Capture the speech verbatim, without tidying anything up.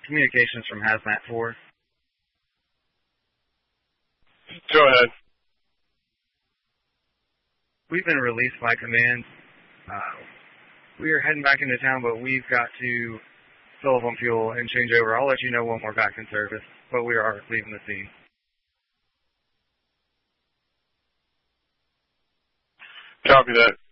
communications from Hazmat four. Go ahead. We've been released by command. Uh, we are heading back into town, but we've got to fill up on fuel and change over. I'll let you know when we're back in service, but we are leaving the scene. Copy that.